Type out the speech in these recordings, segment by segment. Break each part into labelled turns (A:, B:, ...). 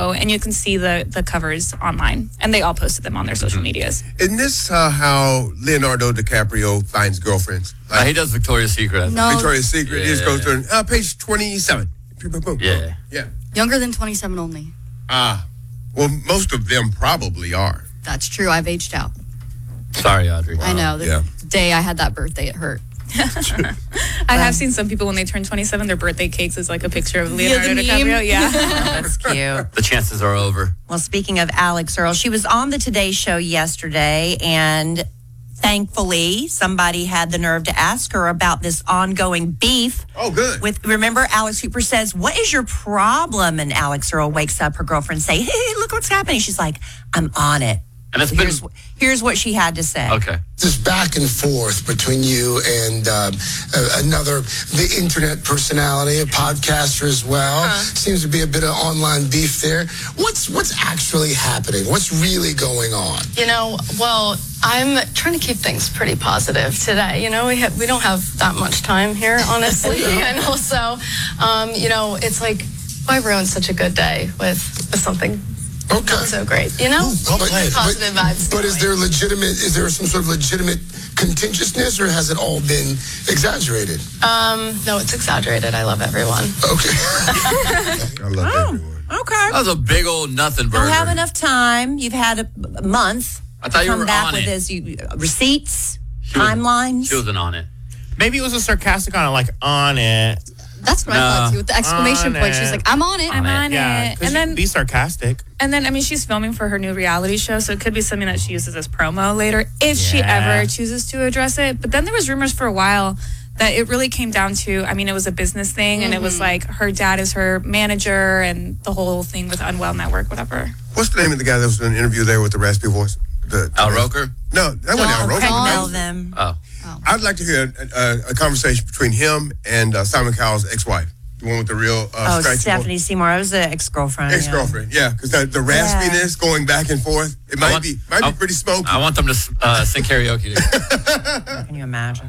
A: ago, and you can see the covers online, and they all posted them on their social medias.
B: Isn't this how Leonardo DiCaprio finds girlfriends?
C: He does Victoria's Secret.
D: No.
B: Victoria's Secret. He just goes to page 27.
C: Yeah.
D: Younger than 27 only.
B: Well, most of them probably are.
D: That's true. I've aged out.
C: Sorry, Audrey.
D: I know. The day I had that birthday, it hurt.
A: I have seen some people when they turn 27, their birthday cakes is like a picture of Leonardo DiCaprio. Yeah.
E: That's cute.
C: The chances are over.
E: Well, speaking of Alex Earl, she was on the Today Show yesterday, and thankfully somebody had the nerve to ask her about this ongoing beef.
B: Oh, good.
E: Remember, Alex Cooper says, "What is your problem?" And Alex Earl wakes up, her girlfriend say, "Hey, look what's happening." She's like, "I'm on it."
C: And it's
E: Here's what she had to say.
C: Okay.
F: This back and forth between you and the internet personality, a podcaster as well. Seems to be a bit of online beef there. What's actually happening? What's really going on?
G: Well, I'm trying to keep things pretty positive today. We don't have that much time here, honestly. And also, it's like, why ruin such a good day with something not so great, positive vibes.
F: But is there some sort of legitimate contentiousness, or has it all been exaggerated?
G: No, it's exaggerated. I love everyone.
F: Okay.
B: I love everyone.
E: Okay.
C: That was a big old nothing burger.
E: Don't have enough time. You've had a month.
C: I thought you
E: come
C: were
E: back
C: on
E: with
C: it.
E: his receipts, timelines.
C: She wasn't on it.
H: Maybe it was a sarcastic on it, like on it.
D: That's what I thought too. With the exclamation point, she's like, "I'm on it."
A: I'm on
H: Yeah,
A: it.
H: and then be sarcastic.
A: And then, she's filming for her new reality show, so it could be something that she uses as promo later if she ever chooses to address it. But then there was rumors for a while that it really came down to, it was a business thing, and it was like her dad is her manager, and the whole thing with Unwell Network, whatever.
B: What's the name of the guy that was doing an interview there with the raspy voice?
C: Al Roker?
B: No, that wasn't Al Roker.
E: Tell them.
C: Oh.
B: I'd like to hear a conversation between him and Simon Cowell's ex-wife. The one with the real
E: Stephanie Seymour. I was an ex-girlfriend.
B: Ex-girlfriend, because the raspiness going back and forth, it might be pretty smoky.
C: I want them to sing karaoke together.
E: Can you imagine?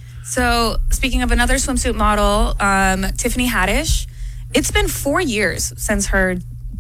A: So, speaking of another swimsuit model, Tiffany Haddish, it's been 4 years since her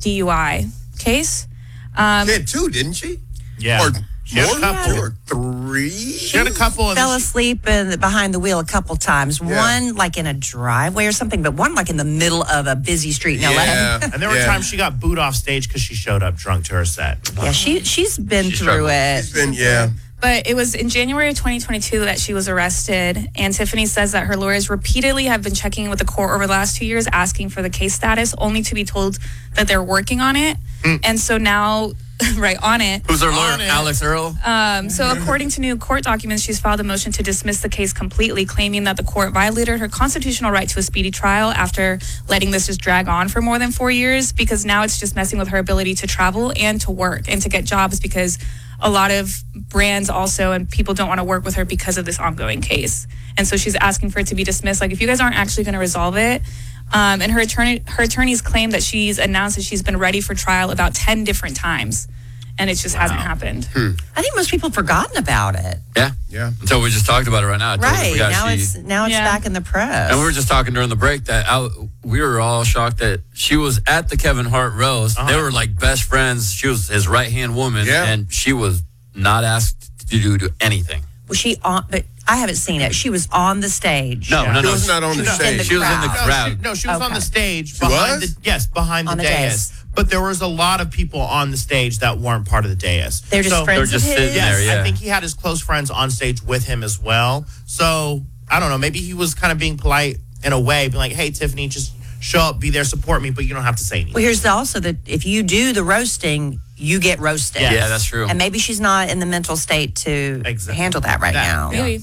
A: DUI case.
B: She had 2, didn't she?
H: Yeah.
B: Or
H: She had a couple.
B: Or 3?
H: She had a couple.
E: Fell asleep behind the wheel a couple times. One like in a driveway or something, but one like in the middle of a busy street in LA.
H: And there were times she got booed off stage because she showed up drunk to her set.
E: Yeah, she's been through it.
B: She's been,
A: But it was in January of 2022 that she was arrested, and Tiffany says that her lawyers repeatedly have been checking in with the court over the last 2 years, asking for the case status, only to be told that they're working on it. And so now, on it.
C: Who's her lawyer? Alex Earl?
A: So according to new court documents, she's filed a motion to dismiss the case completely, claiming that the court violated her constitutional right to a speedy trial after letting this just drag on for more than 4 years, because now it's just messing with her ability to travel and to work and to get jobs, because a lot of brands also and people don't want to work with her because of this ongoing case. And so she's asking for it to be dismissed. Like, if you guys aren't actually going to resolve it. And her attorneys claim that she's announced that she's been ready for trial about 10 different times. And it just hasn't happened.
E: I think most people have forgotten about it.
C: Yeah. Until we just talked about it right now. I totally forgot
E: Now it's back in the press.
C: And we were just talking during the break that we were all shocked that she was at the Kevin Hart roast. They were like best friends. She was his right-hand woman, and she was not asked to do anything.
E: Was she on? But I haven't seen it. She was on the stage.
C: No.
B: She was not on the stage.
C: She was in the crowd.
H: She was on the stage.
B: Behind
H: the dais. But there was a lot of people on the stage that weren't part of the dais.
E: They're just friends of his?
C: Sitting there,
H: I think he had his close friends on stage with him as well. So, I don't know. Maybe he was kind of being polite in a way, being like, hey, Tiffany, just show up, be there, support me, but you don't have to say anything.
E: Well, here's also that if you do the roasting, you get roasted.
C: Yes. Yeah, that's true.
E: And maybe she's not in the mental state to handle that now.
A: Maybe.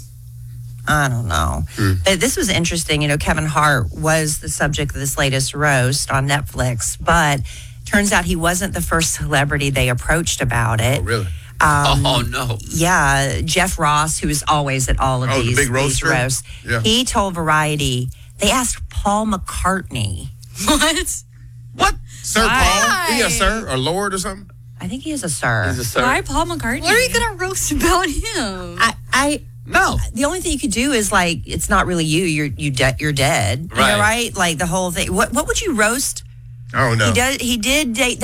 E: I don't know. But this was interesting. Kevin Hart was the subject of this latest roast on Netflix, but turns out he wasn't the first celebrity they approached about it.
B: Oh, really?
C: No.
E: Yeah, Jeff Ross, who is always at all of these,
B: the big roaster?
E: roasts.
B: Yeah.
E: He told Variety, they asked Paul McCartney.
B: What? Sir Paul? Is he a sir or lord or something?
E: I think he is a sir.
C: He's a sir.
A: Why Paul McCartney?
D: What are you going to roast about him?
C: No.
E: The only thing you could do is it's not really you. You're dead.
C: Right.
E: Right? Like the whole thing. What would you roast?
B: I don't know.
E: He did date